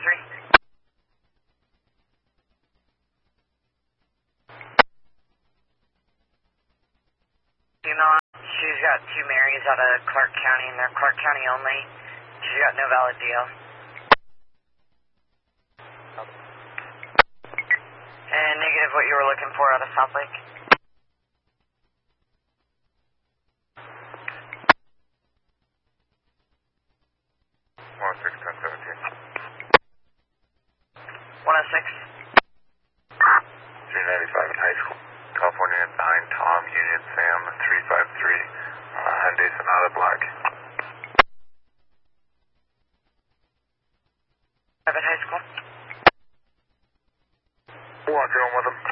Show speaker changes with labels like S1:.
S1: Female, she's got 2 Marys out of Clark County, and they're Clark County only. She's got no valid deal. And negative what you were looking for out of South Lake. 106.
S2: 395 in high school. California 9, Tom, Union Sam, 353, Hyundai Sonata Black.
S1: Private high school.
S2: Walk home with him.